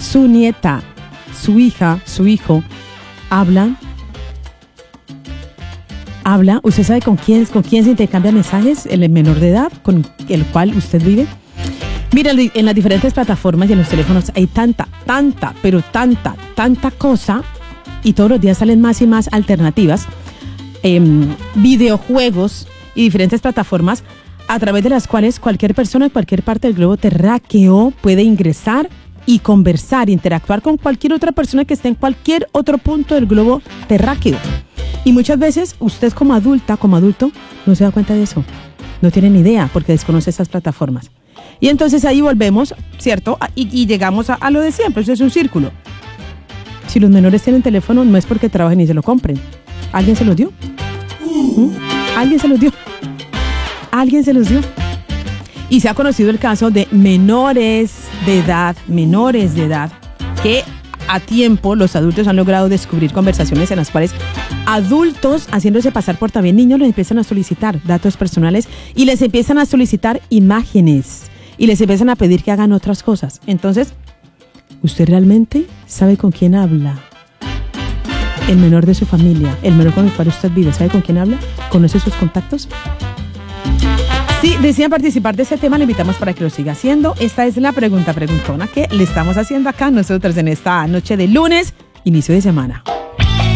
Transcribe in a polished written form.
su nieta, su hija, su hijo, habla, ¿usted sabe con quién se intercambia mensajes? El menor de edad con el cual usted vive. Mira, en las diferentes plataformas y en los teléfonos hay tanta cosa, y todos los días salen más y más alternativas, videojuegos y diferentes plataformas a través de las cuales cualquier persona en cualquier parte del globo terráqueo puede ingresar y conversar, interactuar con cualquier otra persona que esté en cualquier otro punto del globo terráqueo. Y muchas veces usted como adulto, no se da cuenta de eso. No tiene ni idea porque desconoce esas plataformas. Y entonces ahí volvemos, ¿cierto? Y llegamos a lo de siempre, eso es un círculo. Si los menores tienen teléfono, no es porque trabajen y se lo compren. ¿Alguien se los dio? ¿Alguien se los dio? ¿Alguien se los dio? Y se ha conocido el caso de menores de edad, que a tiempo los adultos han logrado descubrir conversaciones en las cuales adultos, haciéndose pasar por también niños, les empiezan a solicitar datos personales y les empiezan a solicitar imágenes y les empiezan a pedir que hagan otras cosas. Entonces, ¿usted realmente sabe con quién habla? El menor de su familia, el menor con el cual usted vive, ¿sabe con quién habla? ¿Conoce sus contactos? Si desean participar de este tema, le invitamos para que lo siga haciendo. Esta es la preguntona que le estamos haciendo acá nosotros en esta noche de lunes, inicio de semana.